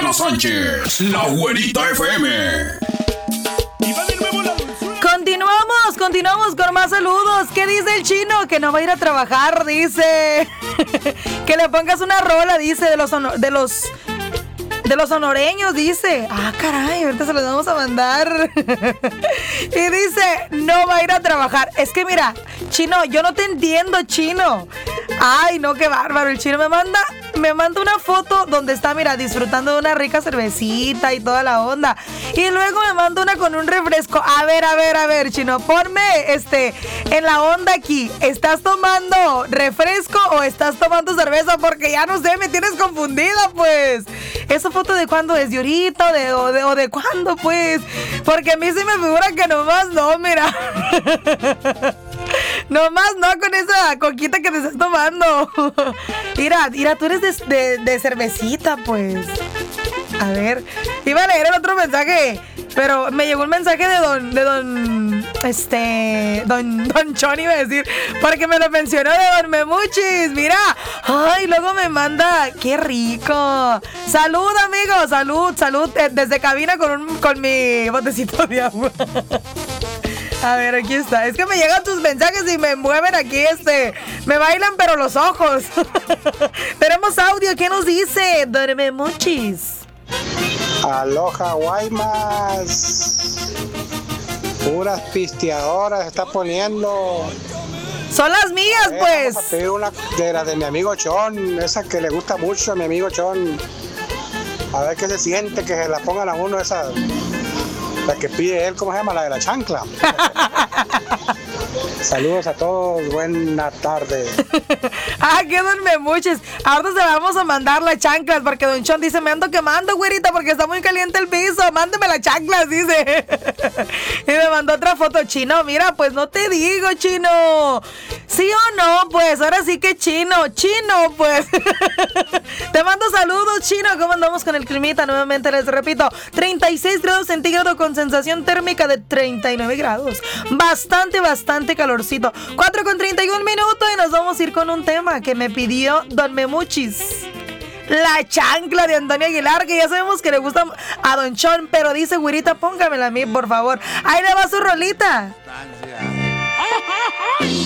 Giovanna Sánchez, la Güerita FM. Continuamos con más saludos. ¿Qué dice el chino? Que no va a ir a trabajar, dice. Que le pongas una rola, dice, de los honoreños, dice. Ah, caray, ahorita se los vamos a mandar. Y dice, no va a ir a trabajar. Es que mira, chino, yo no te entiendo, chino. Ay, no, qué bárbaro. El chino me manda una foto donde está, mira, disfrutando de una rica cervecita y toda la onda. Y luego me manda una con un refresco. A ver, chino, ponme en la onda aquí. ¿Estás tomando refresco o estás tomando cerveza? Porque ya no sé, me tienes confundida, pues. ¿Esa foto de cuándo es? ¿De ahorita o de cuándo, pues? Porque a mí se me figura que nomás no, mira. Nomás no con esa coquita que te estás tomando. Mira, tú eres de cervecita, pues. A ver, iba a leer el otro mensaje, pero me llegó un mensaje de don Chon, iba a decir, porque me lo mencionó de don Memuchis. Mira, ay, luego me manda, qué rico. Salud, amigos, salud, desde cabina con mi botecito de agua. A ver, aquí está. Es que me llegan tus mensajes y me mueven aquí, me bailan pero los ojos. Tenemos audio, ¿qué nos dice? Duerme muchis. Aloha, Guaymas. Puras pisteadoras está poniendo. Son las mías, pues. Vamos a pedir una de la de mi amigo Chon, esa que le gusta mucho a mi amigo Chon. A ver qué se siente, que se la pongan a uno esa. La que pide él, ¿cómo se llama? La de la chancla. Saludos a todos, buena tarde. Que duerme muchos. Ahora se la vamos a mandar las chanclas, porque don Chon dice, me ando quemando, güerita, porque está muy caliente el piso. Mándeme las chanclas, dice. Y me mandó otra foto, chino. Mira, pues no te digo, chino. ¿Sí o no? Pues ahora sí que chino, pues. Te mando saludos, chino. ¿Cómo andamos con el climita? Nuevamente les repito, 36 grados centígrados con sensación térmica de 39 grados. Bastante calorcito. 4:31 minutos y nos vamos a ir con un tema que me pidió don Memuchis. La chancla de Antonio Aguilar, que ya sabemos que le gusta a don Chon, pero dice, güerita, póngamela a mí, por favor. Ahí le va su rolita.